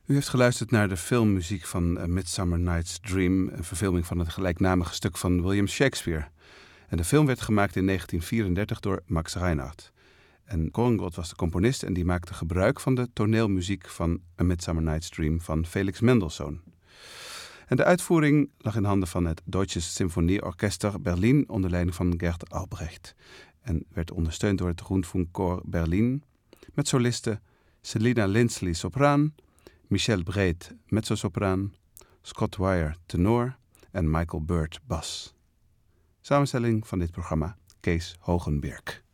U heeft geluisterd naar de filmmuziek van A Midsummer Night's Dream, een verfilming van het gelijknamige stuk van William Shakespeare. En de film werd gemaakt in 1934 door Max Reinhardt. En Korengrot was de componist en die maakte gebruik van de toneelmuziek van A Midsummer Night's Dream van Felix Mendelssohn. En de uitvoering lag in handen van het Deutsches Symphonieorchester Berlin onder leiding van Gert Albrecht. En werd ondersteund door het Rundfunkchor Berlin met solisten Selina Lindsley sopraan, Michelle Breed mezzosopraan, Scott Wire tenor en Michael Bird bas. Samenstelling van dit programma Kees Hogenberg.